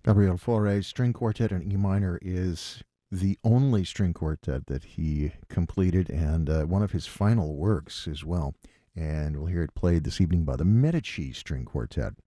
Gabriel Fauré's string quartet in E minor is the only string quartet that he completed and one of his final works as well. And we'll hear it played this evening by the Medici String Quartet.